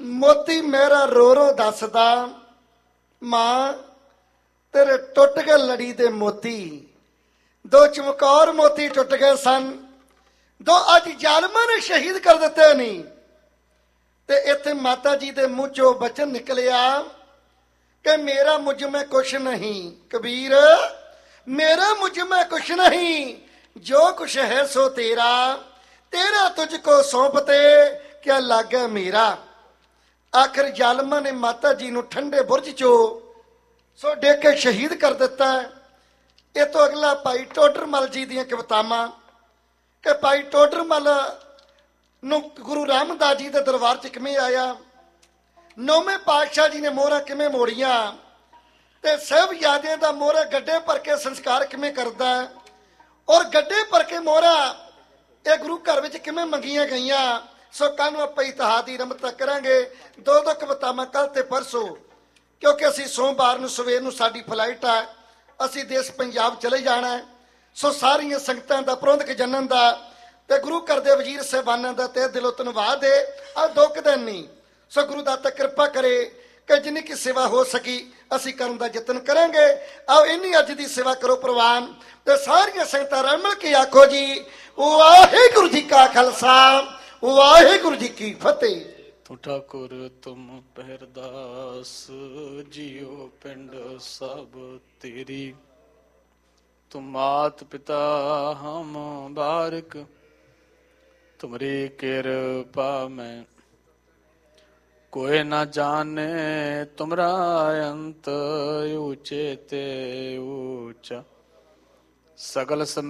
मोती मेरा रो रो दसदा मां तेरे टुट गए लड़ी दे मोती। दो चमकौर मोती टुट गए सन, दो अज जालमां ने शहीद कर दिते नहीं। ते इत्थे माता जी दे मुंह चों बचन निकलिया कि मेरा मुझ में कुछ नहीं। कबीर मेरा मुझ में कुछ नहीं, जो कुछ है सो तेरा, तेरा तुझको सौंपते क्या लागे मेरा। आखिर जालमा ने माता जी नूं ठंडे बुरज चो सो डेग के शहीद कर दिता है। ये तो अगला भाई टोडरमल जी दी कवितावां कि भाई टोडरमल नूं गुरु रामदास जी के दरबार च किवें आया, नौवें पातशाह जी ने मोहरा किवें मोड़ियां, ते साहिबजादियां दा मोहरा गड्ढे भर के संस्कार किवें करदा है, और गड्ढे भर के मोहरा ये गुरु घर विच किवें मंगियां गईयां। सो कल नूं आपां इतिहास दी रमत करांगे। दो दो कवितावां कल ते परसों, क्योंकि असीं सोमवार नूं सवेर नूं साडी फ्लाइट है, असीं देश पंजाब चले जाना है। सो सारियां संगतां दा प्रबंधक जनन दा ते गुरु घर दे वजीर साहिबानां दा ते दिलों धन्नवाद है। आ दो दिन नहीं, सो गुरु दाता कृपा करे कि जिन्नी की सेवा हो सकी असीं करन दा यतन करांगे। आओ इन्नी अज दी सेवा करो प्रवान ते सारियां संगतां रल मिल के आखो जी वाहिगुरू जी का खालसा वाहिगुरू जी की फतेह। तू ठाकुर तुम पहरदास, जियो पिंड सब तेरी। तुम मात पिता हम बारिक, तुमरी कृपा में कोई न जाने तुमरा अंत। ऊंचे ते ऊंचा सगल